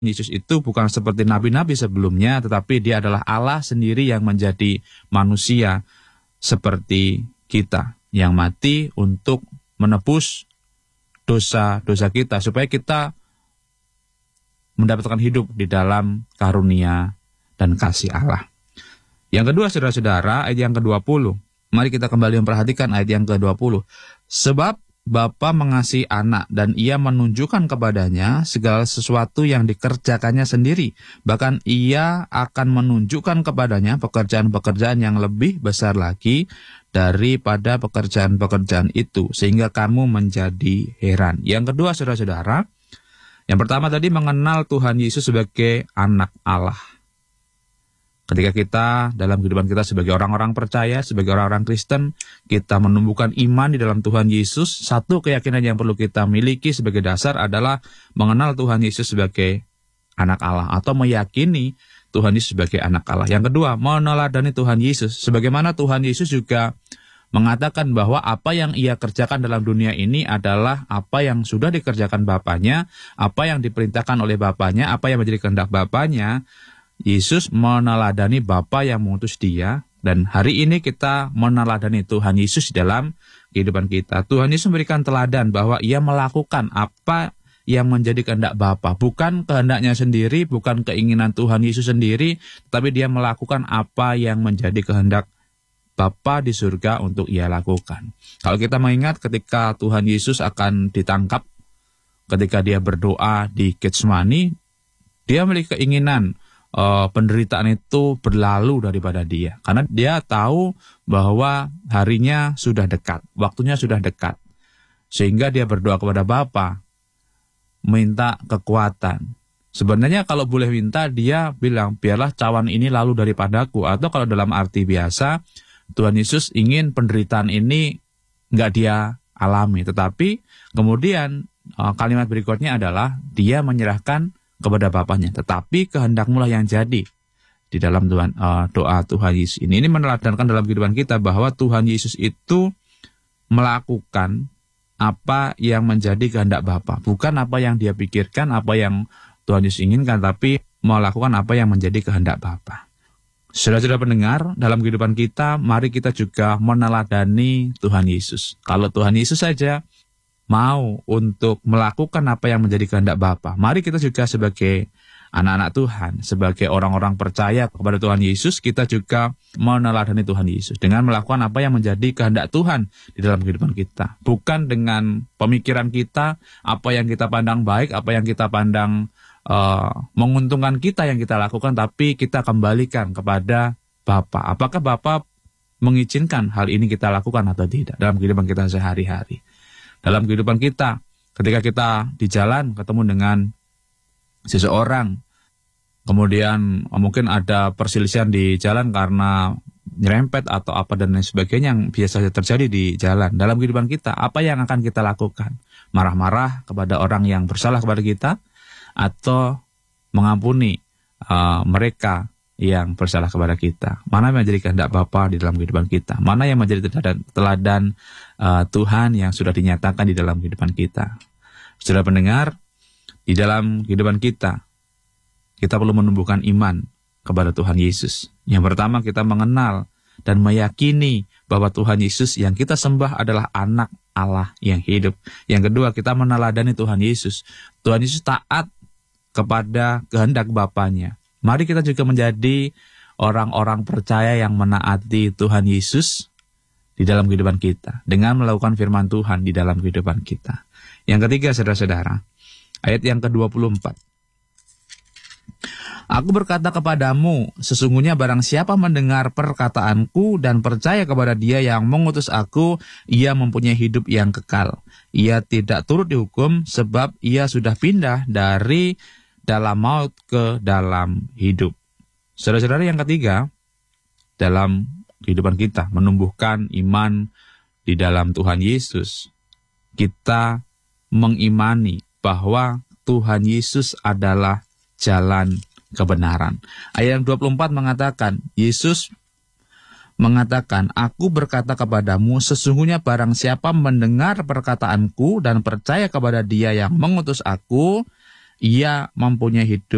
Yesus itu bukan seperti nabi-nabi sebelumnya, tetapi dia adalah Allah sendiri yang menjadi manusia seperti kita, yang mati untuk menebus dosa-dosa kita, supaya kita mendapatkan hidup di dalam karunia dan kasih Allah. Yang kedua, saudara-saudara, ayat yang ke-20. Mari kita kembali memperhatikan ayat yang ke-20. Sebab Bapa mengasihi anak dan ia menunjukkan kepadanya segala sesuatu yang dikerjakannya sendiri. Bahkan ia akan menunjukkan kepadanya pekerjaan-pekerjaan yang lebih besar lagi daripada pekerjaan-pekerjaan itu, sehingga kamu menjadi heran. Yang kedua, saudara-saudara, yang pertama tadi mengenal Tuhan Yesus sebagai anak Allah. Ketika kita dalam kehidupan kita sebagai orang-orang percaya, sebagai orang-orang Kristen, kita menumbuhkan iman di dalam Tuhan Yesus. Satu keyakinan yang perlu kita miliki sebagai dasar adalah mengenal Tuhan Yesus sebagai anak Allah, atau meyakini Tuhan Yesus sebagai anak Allah. Yang kedua, meneladani Tuhan Yesus. Sebagaimana Tuhan Yesus juga mengatakan bahwa apa yang ia kerjakan dalam dunia ini adalah apa yang sudah dikerjakan Bapanya, apa yang diperintahkan oleh Bapanya, apa yang menjadi kehendak Bapanya. Yesus meneladani Bapa yang mengutus dia, dan hari ini kita meneladani Tuhan Yesus dalam kehidupan kita. Tuhan Yesus memberikan teladan bahwa ia melakukan apa yang menjadi kehendak Bapa, bukan kehendaknya sendiri, bukan keinginan Tuhan Yesus sendiri, tapi dia melakukan apa yang menjadi kehendak Bapa di surga untuk ia lakukan. Kalau kita mengingat ketika Tuhan Yesus akan ditangkap, ketika dia berdoa di Getsemani, dia memiliki keinginan penderitaan itu berlalu daripada dia, karena dia tahu bahwa harinya sudah dekat, waktunya sudah dekat, sehingga dia berdoa kepada Bapa minta kekuatan. Sebenarnya kalau boleh minta, dia bilang biarlah cawan ini lalu daripadaku, atau kalau dalam arti biasa Tuhan Yesus ingin penderitaan ini nggak dia alami, tetapi kemudian kalimat berikutnya adalah dia menyerahkan kepada Bapanya, tetapi kehendakmu lah yang jadi. Di dalam doa Tuhan Yesus ini meneladankan dalam kehidupan kita bahwa Tuhan Yesus itu melakukan apa yang menjadi kehendak Bapa, bukan apa yang dia pikirkan, apa yang Tuhan Yesus inginkan, tapi melakukan apa yang menjadi kehendak Bapa. Saudara-saudara pendengar, dalam kehidupan kita, mari kita juga meneladani Tuhan Yesus. Kalau Tuhan Yesus saja mau untuk melakukan apa yang menjadi kehendak Bapa, mari kita juga sebagai anak-anak Tuhan, sebagai orang-orang percaya kepada Tuhan Yesus, kita juga meneladani Tuhan Yesus dengan melakukan apa yang menjadi kehendak Tuhan di dalam kehidupan kita. Bukan dengan pemikiran kita, apa yang kita pandang baik, apa yang kita pandang menguntungkan kita yang kita lakukan, tapi kita kembalikan kepada Bapa. Apakah Bapa mengizinkan hal ini kita lakukan atau tidak dalam kehidupan kita sehari-hari? Dalam kehidupan kita, ketika kita di jalan ketemu dengan seseorang, kemudian mungkin ada perselisihan di jalan karena nyerempet atau apa dan lain sebagainya yang biasa terjadi di jalan. Dalam kehidupan kita, apa yang akan kita lakukan? Marah-marah kepada orang yang bersalah kepada kita, atau mengampuni mereka yang bersalah kepada kita? Mana yang menjadi kehendak Bapa di dalam kehidupan kita? Mana yang menjadi teladan Tuhan yang sudah dinyatakan di dalam kehidupan kita? Saudara pendengar, di dalam kehidupan kita perlu menumbuhkan iman kepada Tuhan Yesus. Yang pertama, kita mengenal dan meyakini bahwa Tuhan Yesus yang kita sembah adalah anak Allah yang hidup. Yang kedua, kita meneladani Tuhan Yesus. Tuhan Yesus taat kepada kehendak Bapanya. Mari kita juga menjadi orang-orang percaya yang menaati Tuhan Yesus di dalam kehidupan kita, dengan melakukan firman Tuhan di dalam kehidupan kita. Yang ketiga, saudara-saudara, ayat yang ke-24. Aku berkata kepadamu, sesungguhnya barang siapa mendengar perkataanku dan percaya kepada dia yang mengutus aku, ia mempunyai hidup yang kekal. Ia tidak turut dihukum, sebab ia sudah pindah dari dalam maut ke dalam hidup. Saudara-saudara, yang ketiga, dalam kehidupan kita menumbuhkan iman di dalam Tuhan Yesus, kita mengimani bahwa Tuhan Yesus adalah jalan kebenaran. Ayat yang 24 mengatakan, Yesus mengatakan, aku berkata kepadamu, sesungguhnya barang siapa mendengar perkataanku dan percaya kepada dia yang mengutus aku, ia mempunyai hidup